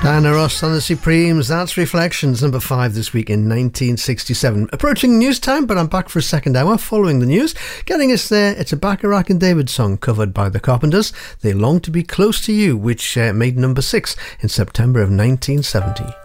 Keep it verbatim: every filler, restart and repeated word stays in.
Diana Ross and the Supremes, that's Reflections, number five this week in nineteen sixty-seven. Approaching news time, but I'm back for a second hour following the news. Getting us there, it's a Bacharach and David song covered by the Carpenters. They Long to Be Close to You, which uh, made number six in September of nineteen seventy.